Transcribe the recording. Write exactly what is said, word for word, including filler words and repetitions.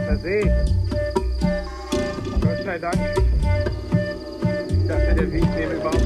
der See. Gott sei Dank. Ich dachte, der Wind nehme überhaupt